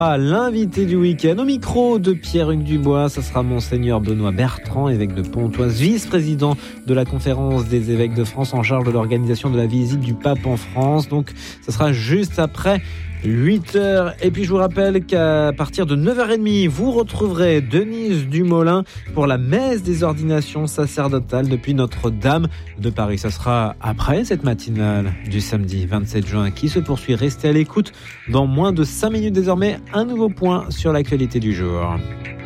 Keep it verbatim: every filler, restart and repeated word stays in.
Ah, l'invité du week-end au micro de Pierre-Hugues Dubois, ça sera Monseigneur Benoît Bertrand, évêque de Pontoise, vice-président de la conférence des évêques de France en charge de l'organisation de la visite du pape en France. Donc, ça sera juste après huit heures. Et puis, je vous rappelle qu'à partir de neuf heures trente, vous retrouverez Denise Dumoulin pour la messe des ordinations sacerdotales depuis Notre-Dame de Paris. Ça sera après cette matinale du samedi vingt-sept juin qui se poursuit. Restez à l'écoute. Dans moins de cinq minutes désormais, un nouveau point sur l'actualité du jour.